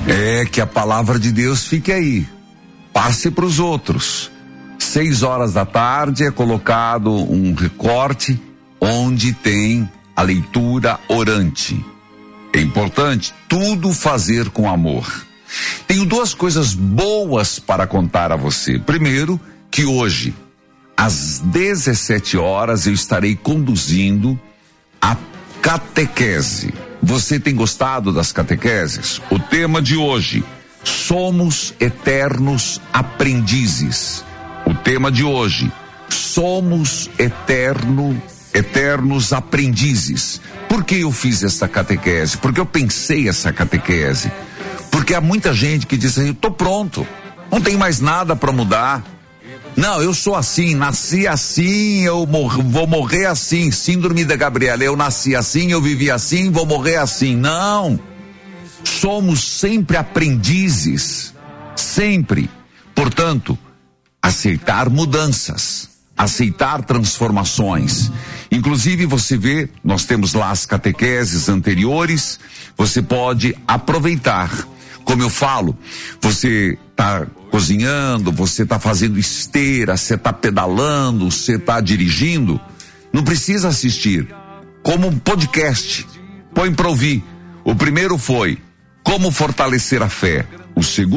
É que a palavra de Deus fique aí. Passe para os outros. 6 horas da tarde é colocado um recorte onde tem a leitura orante. É importante tudo fazer com amor. Tenho 2 coisas boas para contar a você. Primeiro, que hoje, às 17 horas, eu estarei conduzindo a catequese. Você tem gostado das catequeses? O tema de hoje: somos eternos aprendizes. O tema de hoje: somos eternos aprendizes. Por que eu fiz essa catequese? Porque eu pensei essa catequese. Porque há muita gente que diz assim: eu tô pronto, não tem mais nada para mudar. Não, eu sou assim, nasci assim, vou morrer assim. Síndrome da Gabriela, eu nasci assim, eu vivi assim, vou morrer assim. Não, somos sempre aprendizes, sempre. Portanto, aceitar mudanças, aceitar transformações. Inclusive, você vê, nós temos lá as catequeses anteriores, você pode aproveitar. Como eu falo, você está cozinhando, você está fazendo esteira, você está pedalando, você está dirigindo, não precisa assistir. Como um podcast, põe para ouvir. O primeiro foi como fortalecer a fé. O segundo